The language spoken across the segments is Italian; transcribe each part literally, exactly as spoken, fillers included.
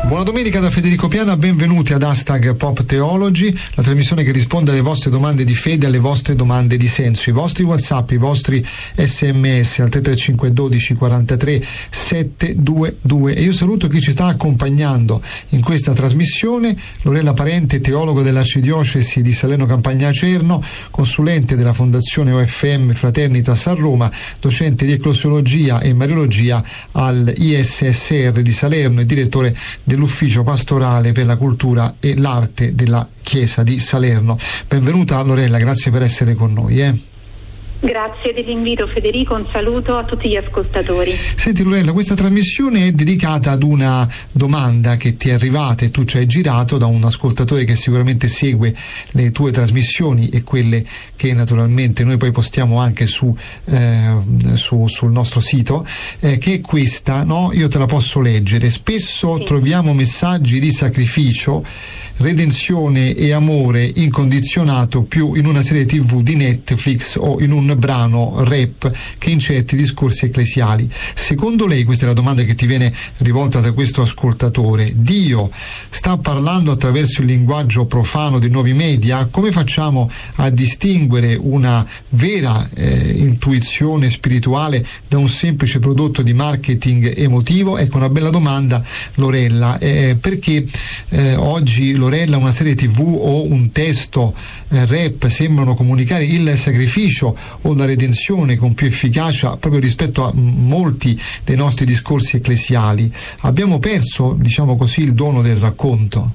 Buona domenica da Federico Piana, benvenuti ad Hashtag Pop Theology, la trasmissione che risponde alle vostre domande di fede, alle vostre domande di senso, i vostri WhatsApp, i vostri sms al tre tre cinque uno due quattro tre sette due due. E io saluto chi ci sta accompagnando in questa trasmissione: Lorella Parente, teologo dell'Arcidiocesi di Salerno Campania Acerno, consulente della Fondazione O F M Fraternitas a Roma, docente di eclesiologia e mariologia al I S S R di Salerno e direttore dell'Ufficio Pastorale per la Cultura e l'Arte della Chiesa di Salerno. Benvenuta Lorella, grazie per essere con noi. Eh. Grazie dell'invito Federico, un saluto a tutti gli ascoltatori. Senti Lorella, questa trasmissione è dedicata ad una domanda che ti è arrivata e tu ci hai girato da un ascoltatore che sicuramente segue le tue trasmissioni e quelle che naturalmente noi poi postiamo anche su, eh, su sul nostro sito, eh, che è questa, no? Io te la posso leggere. Spesso sì. Troviamo messaggi di sacrificio, redenzione e amore incondizionato più in una serie tv di Netflix o in un brano rap che in certi discorsi ecclesiali. Secondo lei, questa è la domanda che ti viene rivolta da questo ascoltatore, Dio sta parlando attraverso il linguaggio profano dei nuovi media? Come facciamo a distinguere una vera eh, intuizione spirituale da un semplice prodotto di marketing emotivo? Ecco una bella domanda, Lorella, eh, perché eh, oggi Lorella, una serie tv o un testo eh, rap sembrano comunicare il sacrificio o la redenzione con più efficacia proprio rispetto a m- molti dei nostri discorsi ecclesiali. Abbiamo perso, diciamo così, il dono del racconto?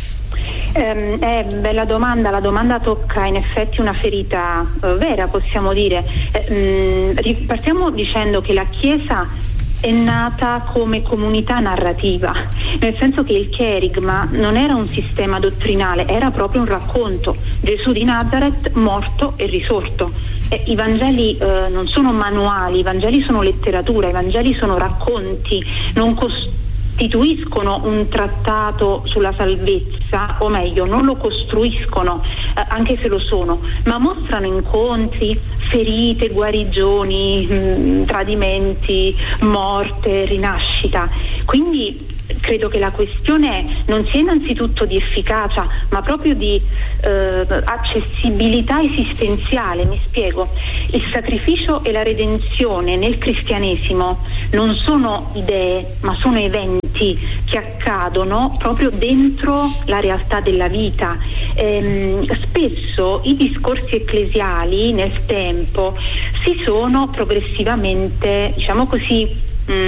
Eh, è bella domanda, la domanda tocca in effetti una ferita eh, vera, possiamo dire. Eh, mh, partiamo dicendo che la Chiesa è nata come comunità narrativa, nel senso che il cherigma non era un sistema dottrinale, era proprio un racconto. Gesù di Nazareth morto e risorto. E i Vangeli eh, non sono manuali, i Vangeli sono letteratura, i Vangeli sono racconti, non costituiscono un trattato sulla salvezza, o meglio, non lo costruiscono, eh, anche se lo sono, ma mostrano incontri, ferite, guarigioni, mh, tradimenti, morte, rinascita. Quindi credo che la questione non sia innanzitutto di efficacia, ma proprio di eh, accessibilità esistenziale. Mi spiego. Il sacrificio e la redenzione nel cristianesimo non sono idee, ma sono eventi che accadono proprio dentro la realtà della vita. Ehm, spesso i discorsi ecclesiali nel tempo si sono progressivamente, diciamo così,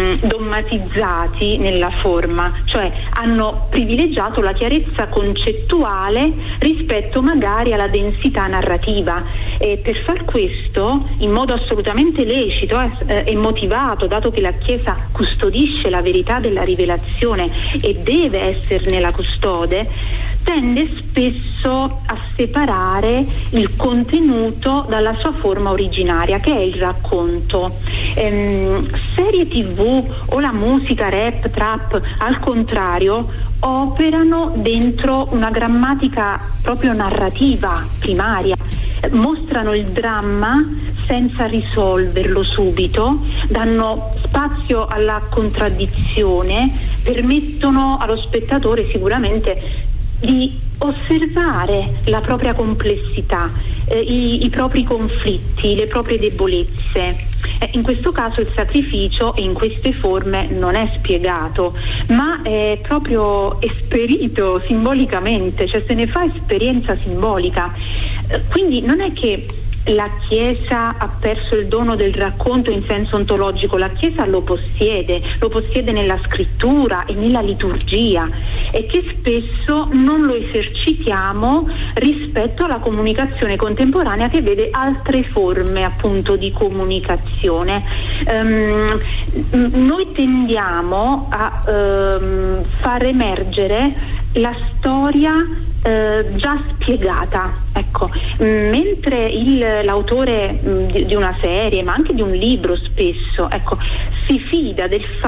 dommatizzati nella forma, cioè hanno privilegiato la chiarezza concettuale rispetto magari alla densità narrativa, e per far questo in modo assolutamente lecito eh, e motivato, dato che la Chiesa custodisce la verità della rivelazione e deve esserne la custode, tende spesso a separare il contenuto dalla sua forma originaria, che è il racconto. Ehm, serie tv o la musica rap, trap, al contrario, operano dentro una grammatica proprio narrativa primaria, mostrano il dramma senza risolverlo subito, danno spazio alla contraddizione, permettono allo spettatore sicuramente di osservare la propria complessità, eh, i, i propri conflitti, le proprie debolezze. Eh, in questo caso il sacrificio in queste forme non è spiegato, ma è proprio esperito simbolicamente, cioè se ne fa esperienza simbolica. Eh, quindi non è che la Chiesa ha perso il dono del racconto in senso ontologico, la Chiesa lo possiede, lo possiede nella scrittura e nella liturgia, e che spesso non lo esercitiamo rispetto alla comunicazione contemporanea, che vede altre forme appunto di comunicazione. Um, noi tendiamo a um, far emergere la storia eh, già spiegata, ecco, mentre il, l'autore mh, di, di una serie, ma anche di un libro spesso, ecco, si fida del fatto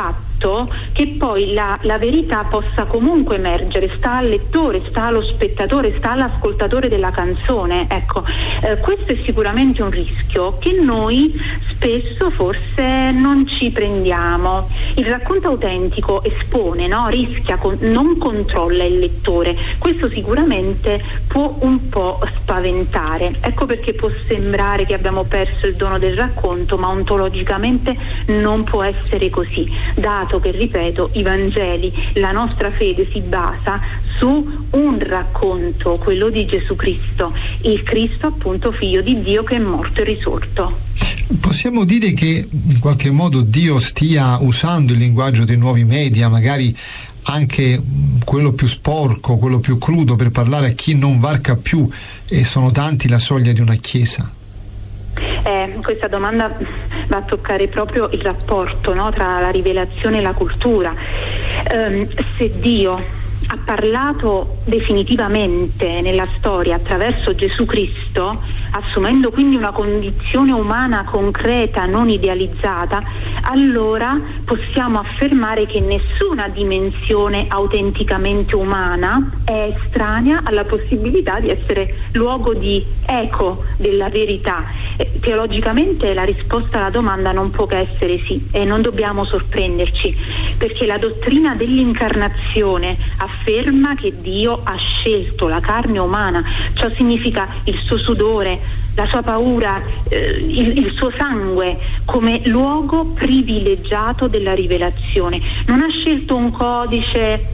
fatto che poi la, la verità possa comunque emergere, sta al lettore, sta allo spettatore, sta all'ascoltatore della canzone. Ecco, eh, questo è sicuramente un rischio che noi spesso forse non ci prendiamo. Il racconto autentico espone, no? Rischia, con, non controlla il lettore. Questo sicuramente può un po' spaventare. Ecco perché può sembrare che abbiamo perso il dono del racconto, ma ontologicamente non può essere così, dato che, ripeto, i Vangeli, la nostra fede si basa su un racconto, quello di Gesù Cristo, il Cristo appunto figlio di Dio che è morto e risorto. Possiamo dire che in qualche modo Dio stia usando il linguaggio dei nuovi media, magari anche quello più sporco, quello più crudo, per parlare a chi non varca più, e sono tanti, la soglia di una chiesa? Eh, questa domanda va a toccare proprio il rapporto, no, tra la rivelazione e la cultura. Eh, se Dio ha parlato definitivamente nella storia attraverso Gesù Cristo, assumendo quindi una condizione umana concreta, non idealizzata, allora possiamo affermare che nessuna dimensione autenticamente umana è estranea alla possibilità di essere luogo di eco della verità. Eh, teologicamente la risposta alla domanda non può che essere sì, e non dobbiamo sorprenderci, perché la dottrina dell'incarnazione afferma che Dio ha scelto la carne umana. Ciò significa il suo sudore, la sua paura, eh, il, il suo sangue come luogo privilegiato della rivelazione. Non ha scelto un codice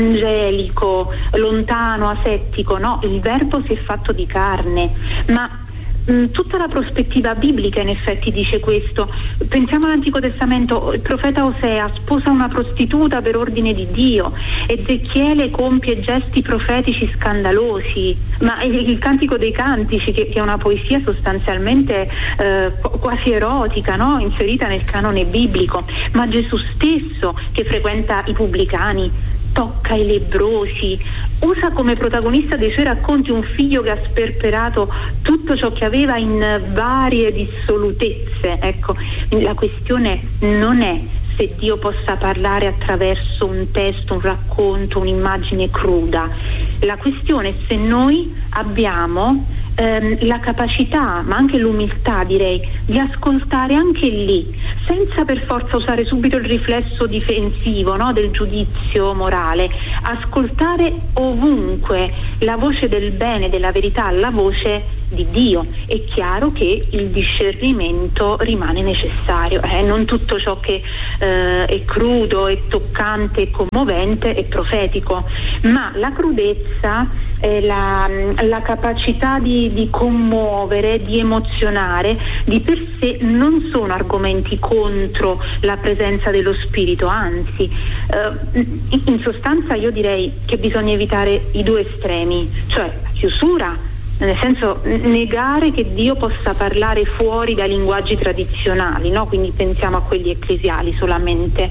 angelico, lontano, asettico, no, il Verbo si è fatto di carne, ma tutta la prospettiva biblica in effetti dice questo. Pensiamo all'Antico Testamento, il profeta Osea sposa una prostituta per ordine di Dio, Ezechiele compie gesti profetici scandalosi, ma il, il Cantico dei Cantici, che, che è una poesia sostanzialmente eh, quasi erotica, no? Inserita nel canone biblico, ma Gesù stesso che frequenta i pubblicani, tocca i lebbrosi, usa come protagonista dei suoi racconti un figlio che ha sperperato tutto ciò che aveva in varie dissolutezze. Ecco, la questione non è se Dio possa parlare attraverso un testo, un racconto, un'immagine cruda. La questione è se noi abbiamo ehm, la capacità, ma anche l'umiltà, direi, di ascoltare anche lì, senza per forza usare subito il riflesso difensivo, no, del giudizio morale, ascoltare ovunque la voce del bene, della verità, la voce di Dio. È chiaro che il discernimento rimane necessario, eh? Non tutto ciò che eh, è crudo, è toccante, è commovente è profetico, ma la crudezza, eh, la, la capacità di, di commuovere, di emozionare, di per sé non sono argomenti contro la presenza dello spirito, anzi, eh, in sostanza io direi che bisogna evitare i due estremi, cioè la chiusura, nel senso negare che Dio possa parlare fuori dai linguaggi tradizionali, no? Quindi pensiamo a quelli ecclesiali solamente,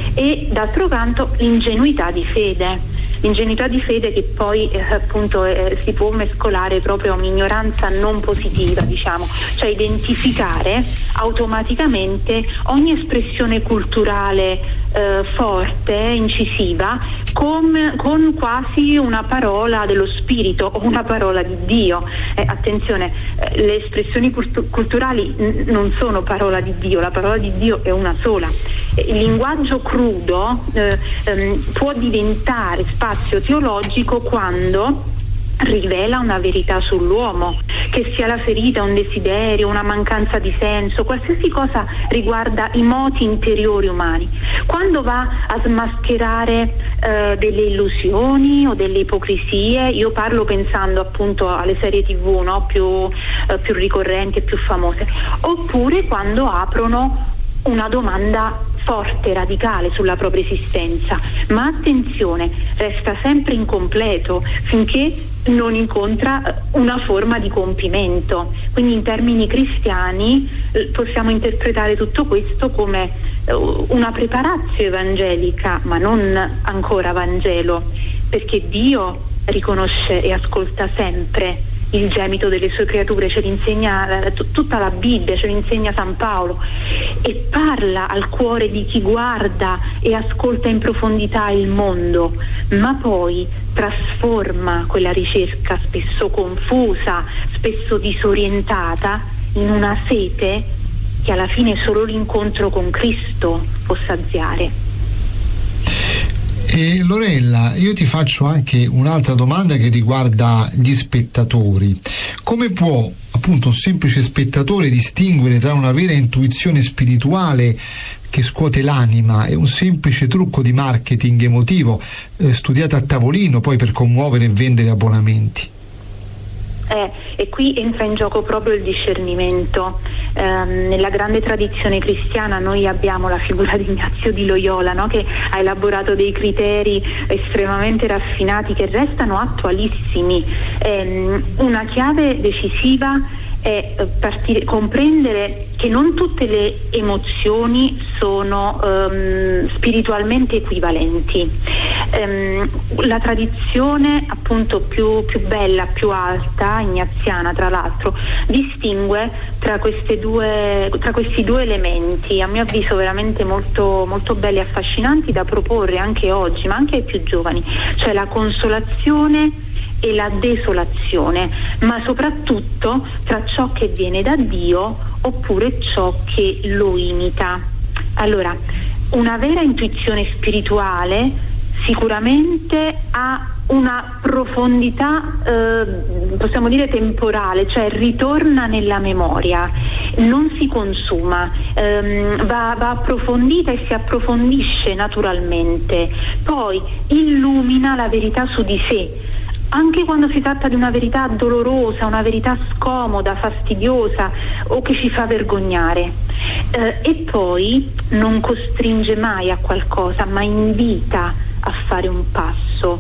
e d'altro canto l'ingenuità di fede. L'ingenuità di fede che poi eh, appunto eh, si può mescolare proprio a un'ignoranza non positiva, diciamo, cioè identificare automaticamente ogni espressione culturale eh, forte, incisiva, con, con quasi una parola dello spirito o una parola di Dio. Eh, attenzione, eh, le espressioni cultu- culturali n- non sono parola di Dio, la parola di Dio è una sola. Il linguaggio crudo eh, ehm, può diventare spazio teologico quando rivela una verità sull'uomo, che sia la ferita, un desiderio, una mancanza di senso, qualsiasi cosa riguarda i moti interiori umani. Quando va a smascherare eh, delle illusioni o delle ipocrisie, io parlo pensando appunto alle serie tivù, no? più, eh, più ricorrenti e più famose, oppure quando aprono una domanda forte, radicale sulla propria esistenza, ma attenzione, resta sempre incompleto finché non incontra una forma di compimento. Quindi in termini cristiani eh, possiamo interpretare tutto questo come eh, una preparatio evangelica, ma non ancora Vangelo, perché Dio riconosce e ascolta sempre il gemito delle sue creature, ce l'insegna eh, t- tutta la Bibbia, ce l'insegna San Paolo, e parla al cuore di chi guarda e ascolta in profondità il mondo, ma poi trasforma quella ricerca spesso confusa, spesso disorientata, in una sete che alla fine solo l'incontro con Cristo può saziare. E Lorella, io ti faccio anche un'altra domanda che riguarda gli spettatori. Come può appunto un semplice spettatore distinguere tra una vera intuizione spirituale che scuote l'anima e un semplice trucco di marketing emotivo eh, studiato a tavolino poi per commuovere e vendere abbonamenti? Eh, e qui entra in gioco proprio il discernimento. Eh, nella grande tradizione cristiana noi abbiamo la figura di Ignazio di Loyola, no? Che ha elaborato dei criteri estremamente raffinati che restano attualissimi. Eh, una chiave decisiva è partire, comprendere che non tutte le emozioni sono um, spiritualmente equivalenti. Um, la tradizione appunto più, più bella, più alta, ignaziana tra l'altro, distingue tra, queste due, tra questi due elementi, a mio avviso veramente molto, molto belli e affascinanti da proporre anche oggi, ma anche ai più giovani, cioè la consolazione e la desolazione, ma soprattutto tra ciò che viene da Dio oppure ciò che lo imita. Allora, una vera intuizione spirituale sicuramente ha una profondità, eh, possiamo dire temporale, cioè ritorna nella memoria, non si consuma, ehm, va, va approfondita e si approfondisce naturalmente, poi illumina la verità su di sé. Anche quando si tratta di una verità dolorosa, una verità scomoda, fastidiosa o che ci fa vergognare, eh, e poi non costringe mai a qualcosa, ma invita a fare un passo,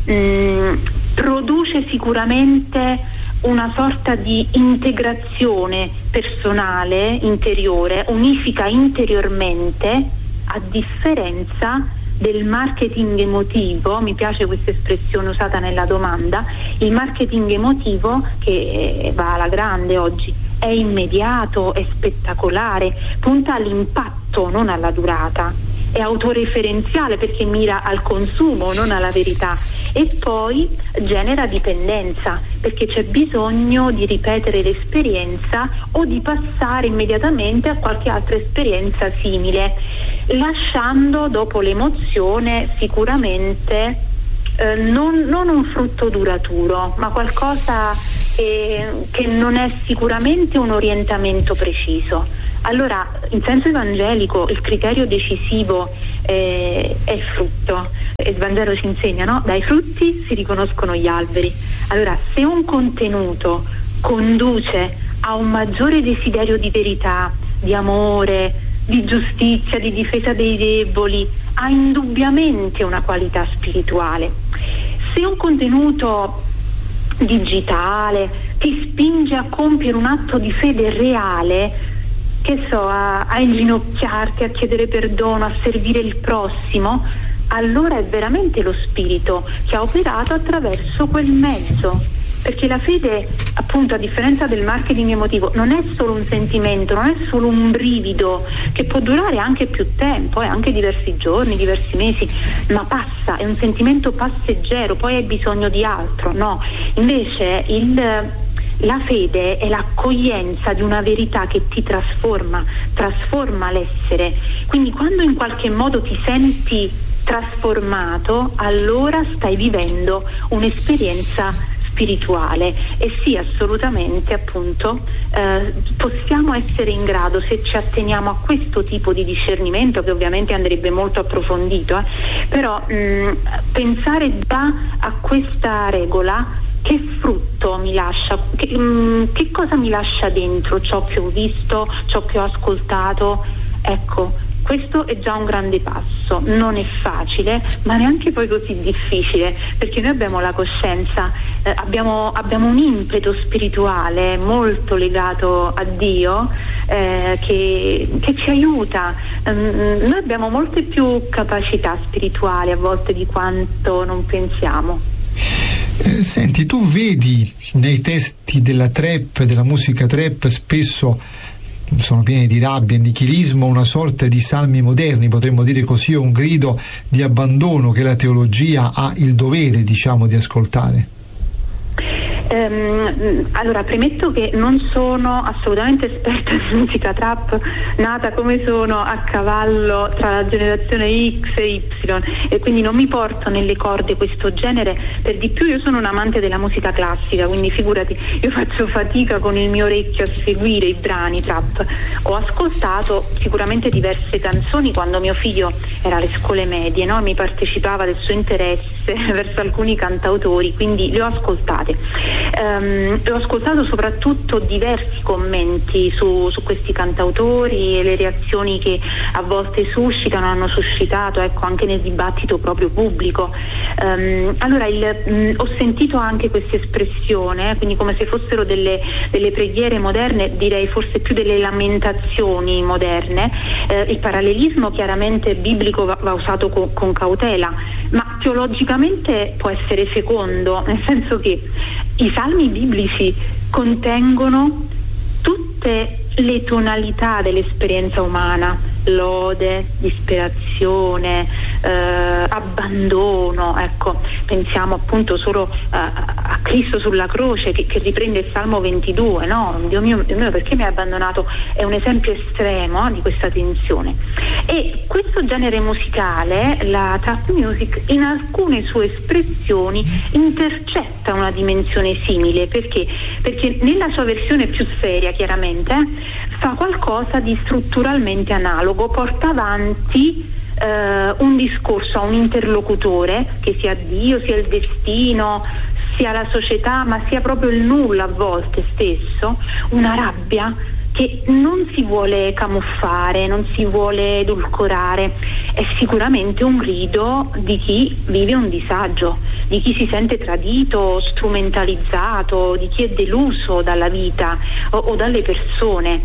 mm, produce sicuramente una sorta di integrazione personale, interiore, unifica interiormente, a differenza del marketing emotivo. Mi piace questa espressione usata nella domanda. Il marketing emotivo, che va alla grande oggi, è immediato, è spettacolare, punta all'impatto, non alla durata, è autoreferenziale perché mira al consumo, non alla verità, e poi genera dipendenza perché c'è bisogno di ripetere l'esperienza o di passare immediatamente a qualche altra esperienza simile, lasciando dopo l'emozione sicuramente eh, non, non un frutto duraturo, ma qualcosa che, che non è sicuramente un orientamento preciso. Allora, in senso evangelico, il criterio decisivo eh, è il frutto. Il Vangelo ci insegna, no? Dai frutti si riconoscono gli alberi. Allora, se un contenuto conduce a un maggiore desiderio di verità, di amore, di giustizia, di difesa dei deboli, ha indubbiamente una qualità spirituale. Se un contenuto digitale ti spinge a compiere un atto di fede reale, che so, a, a inginocchiarti, a chiedere perdono, a servire il prossimo, allora è veramente lo spirito che ha operato attraverso quel mezzo. Perché la fede, appunto, a differenza del marketing emotivo, non è solo un sentimento, non è solo un brivido che può durare anche più tempo, eh, anche diversi giorni, diversi mesi, ma passa, è un sentimento passeggero, poi hai bisogno di altro. No, invece il La fede è l'accoglienza di una verità che ti trasforma, trasforma l'essere. Quindi quando in qualche modo ti senti trasformato, allora stai vivendo un'esperienza spirituale. E sì, assolutamente, appunto, eh, possiamo essere in grado, se ci atteniamo a questo tipo di discernimento, che ovviamente andrebbe molto approfondito, eh, però mh, pensare già a questa regola: che frutto mi lascia, che, mh, che cosa mi lascia dentro ciò che ho visto, ciò che ho ascoltato. Ecco, questo è già un grande passo. Non è facile, ma neanche poi così difficile, perché noi abbiamo la coscienza, eh, abbiamo, abbiamo un impeto spirituale molto legato a Dio, eh, che, che ci aiuta. Um, noi abbiamo molte più capacità spirituali a volte di quanto non pensiamo. Eh, senti, tu vedi nei testi della trap, della musica trap, spesso sono pieni di rabbia e nichilismo, una sorta di salmi moderni, potremmo dire così, un grido di abbandono che la teologia ha il dovere, diciamo, di ascoltare? Um, allora, premetto che non sono assolutamente esperta di musica trap, nata come sono a cavallo tra la generazione X e Y, e quindi non mi porto nelle corde questo genere. Per di più io sono un amante della musica classica, quindi figurati, io faccio fatica con il mio orecchio a seguire i brani trap. Ho ascoltato sicuramente diverse canzoni quando mio figlio era alle scuole medie, no? Mi partecipava del suo interesse verso alcuni cantautori, quindi le ho ascoltate. Um, ho ascoltato soprattutto diversi commenti su, su questi cantautori e le reazioni che a volte suscitano, hanno suscitato, ecco, anche nel dibattito proprio pubblico. Um, allora il, um, ho sentito anche questa espressione, eh, quindi come se fossero delle, delle preghiere moderne, direi forse più delle lamentazioni moderne. Uh, il parallelismo chiaramente biblico va, va usato co- con cautela, ma teologicamente può essere fecondo, nel senso che i salmi biblici contengono tutte le tonalità dell'esperienza umana: lode, disperazione, eh, abbandono. Ecco, pensiamo appunto solo eh, a Cristo sulla croce che, che riprende il Salmo ventidue, no? Dio mio, Dio mio, perché mi hai abbandonato? È un esempio estremo eh, di questa tensione. E questo genere musicale, la trap music, in alcune sue espressioni intercetta una dimensione simile. Perché? Perché nella sua versione più seria, chiaramente, eh, fa qualcosa di strutturalmente analogo, porta avanti eh, un discorso a un interlocutore, che sia Dio, sia il destino, sia la società, ma sia proprio il nulla a volte stesso, una rabbia che non si vuole camuffare, non si vuole edulcorare. È sicuramente un grido di chi vive un disagio, di chi si sente tradito, strumentalizzato, di chi è deluso dalla vita o, o dalle persone.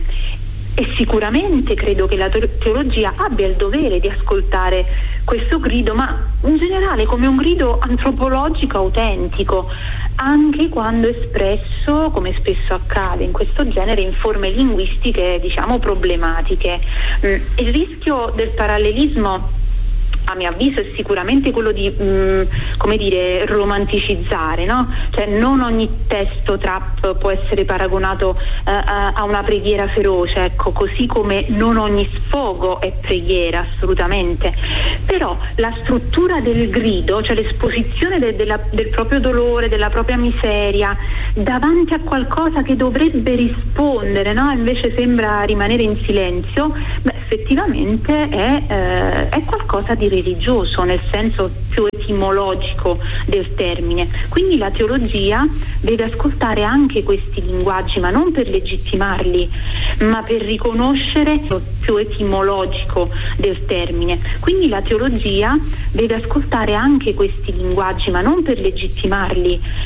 E sicuramente credo che la teologia abbia il dovere di ascoltare questo grido, ma in generale come un grido antropologico autentico, anche quando espresso, come spesso accade in questo genere, in forme linguistiche, diciamo, problematiche. Il rischio del parallelismo, a mio avviso, è sicuramente quello di mh, come dire, romanticizzare, no? Cioè non ogni testo trap può essere paragonato uh, a, a una preghiera feroce, ecco, così come non ogni sfogo è preghiera, assolutamente. Però la struttura del grido, cioè l'esposizione de, della, del proprio dolore, della propria miseria davanti a qualcosa che dovrebbe rispondere, no? Invece sembra rimanere in silenzio, beh, effettivamente è, eh, è qualcosa di religioso nel senso più etimologico del termine. Quindi la teologia deve ascoltare anche questi linguaggi, ma non per legittimarli, ma per riconoscere il più etimologico del termine. Quindi la teologia deve ascoltare anche questi linguaggi, ma non per legittimarli,